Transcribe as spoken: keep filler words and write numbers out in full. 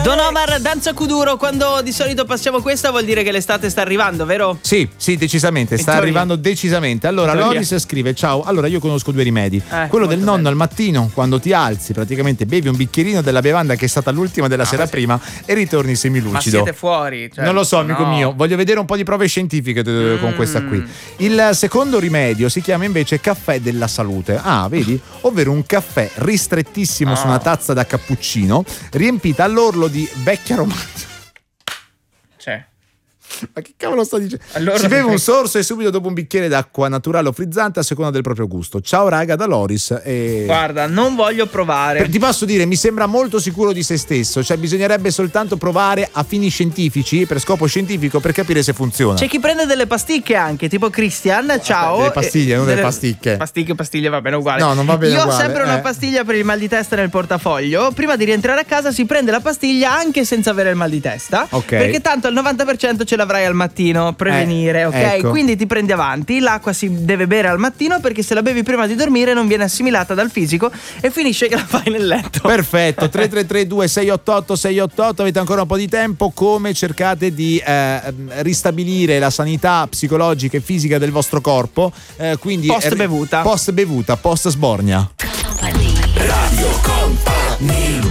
Don Omar, danza kuduro, quando di solito passiamo questa vuol dire che l'estate sta arrivando, vero? Sì, sì, decisamente, sta Vittoria. arrivando decisamente. Allora, Vittoria. Loris scrive: ciao, allora io conosco due rimedi. Eh, Quello del molto nonno bello. al mattino, quando ti alzi, praticamente bevi un bicchierino della bevanda che è stata l'ultima della sera sì. prima e ritorni Ma semilucido. siete fuori? Cioè, Non lo so, amico no. mio, voglio vedere un po' di prove scientifiche eh, con Mm. questa qui. Il secondo rimedio si chiama invece caffè della salute. Ah, vedi? Ovvero un caffè ristrettissimo Ah. su una tazza da cappuccino, riempita all'orlo di vecchia romanza. Cioè, Ma che cavolo sto dicendo? Allora- Si beve un sorso e subito dopo un bicchiere d'acqua naturale o frizzante a seconda del proprio gusto. Ciao raga, da Loris. E... guarda, non voglio provare. Per- ti posso dire, mi sembra molto sicuro di se stesso, cioè bisognerebbe soltanto provare a fini scientifici, per scopo scientifico, per capire se funziona. C'è chi prende delle pasticche anche, tipo Christian, ciao. delle pastiglie, Eh, non delle pasticche. Pasticche, pastiglie, va bene, uguale. No, non va bene Io ho uguale, sempre una eh. pastiglia per il mal di testa nel portafoglio. Prima di rientrare a casa si prende la pastiglia anche senza avere il mal di testa. Ok. Perché tanto al novanta per cento ce l'avrai al mattino, prevenire, Eh, ok? ecco. Quindi ti prendi avanti. L'acqua si deve bere al mattino perché se la bevi prima di dormire non viene assimilata dal fisico e finisce che la fai nel letto. Perfetto, tre tre tre due sei otto otto sei otto otto, avete ancora un po' di tempo. Come cercate di eh, ristabilire la sanità psicologica e fisica del vostro corpo? Eh, quindi Post eh, bevuta. Post bevuta, post sbornia. Radio Company.